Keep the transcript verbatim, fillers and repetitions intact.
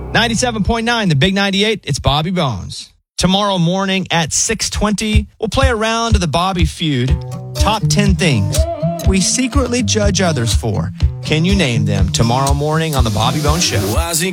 ninety-seven point nine, the Big ninety-eight, it's Bobby Bones. Tomorrow morning at six twenty, we'll play a round of the Bobby Feud. Top ten things we secretly judge others for. Can you name them? Tomorrow morning on the Bobby Bones Show.